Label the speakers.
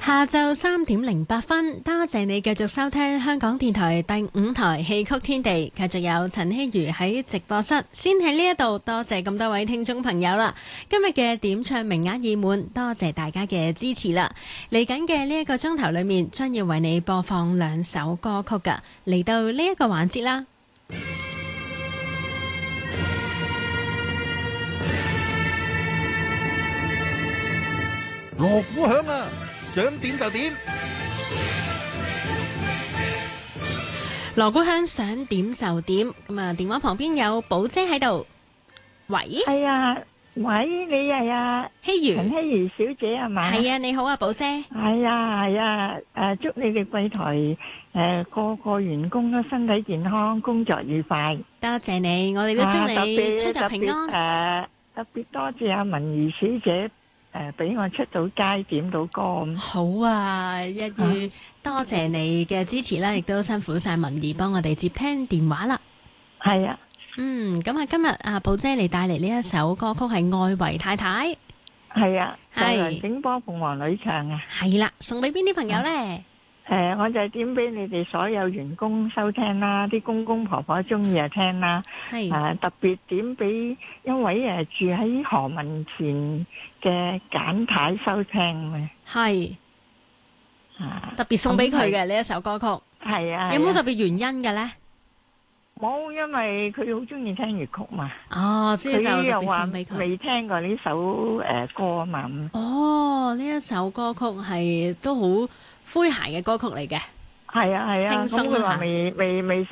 Speaker 1: 下晝3:08，多謝你繼續收聽香港電台第5台戲曲天地，繼續有陳希如喺直播室。先喺呢一度多謝咁多位聽眾朋友啦，今日嘅點唱名額已滿，多謝大家嘅支持啦。嚟緊嘅呢一個鐘頭裏面，將要為你播放2首歌曲噶，嚟到呢一個環節啦。
Speaker 2: 鑼鼓響啊！想點就點，
Speaker 1: 鑼鼓響想點就點。咁啊，電話旁邊有寶姐喺度。喂，
Speaker 3: 係啊，喂，你係啊，
Speaker 1: 希如，
Speaker 3: 陳希如小姐係嘛？
Speaker 1: 係啊，你好啊，寶姐。
Speaker 3: 係啊，係啊，祝你哋櫃台個員工都身體健康，工作愉快。
Speaker 1: 多謝你，我哋都祝你出入平安。
Speaker 3: 特別多謝阿文怡小姐。俾我出到街點到歌咁。
Speaker 1: 好啊，一於多謝你嘅支持啦，亦都辛苦晒文怡幫我哋接聽電話啦。
Speaker 3: 係啊，
Speaker 1: 咁啊，今日阿寶姐你帶嚟呢一首歌曲係《愛為太太》。
Speaker 3: 係啊，
Speaker 1: 係
Speaker 3: 梁醒波鳳凰女唱啊。
Speaker 1: 係啦，送俾邊啲朋友呢？
Speaker 3: 我就點俾你哋所有員工收聽啦，啲公公婆婆中意就聽啦。
Speaker 1: 係
Speaker 3: 特別點俾一位住喺何文田嘅簡太收聽嘅。
Speaker 1: 係特別送俾佢嘅呢一首歌曲。
Speaker 3: 係啊，
Speaker 1: 有冇特別原因嘅呢？
Speaker 3: 冇，因為佢好中意聽粵曲嘛。
Speaker 1: 哦，所以就特別送俾佢。
Speaker 3: 未聽過呢首歌啊嘛。
Speaker 1: 哦，呢一首歌曲係都好詼諧嘅歌曲嚟嘅。
Speaker 3: 係啊係啊，咁佢話未